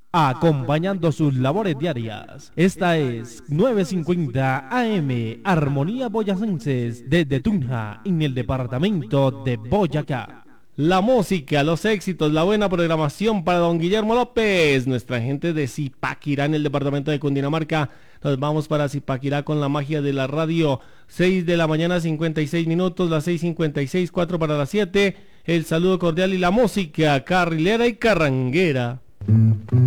acompañando sus labores diarias. Esta es 950 AM, Armonía Boyacenses, desde Tunja, en el departamento de Boyacá. La música, los éxitos, la buena programación para don Guillermo López, nuestra gente de Zipaquirá en el departamento de Cundinamarca. Nos vamos para Zipaquirá con la magia de la radio. 6 de la mañana 56 minutos, las 6:56, 4 para las 7. El saludo cordial y la música carrilera y carranguera.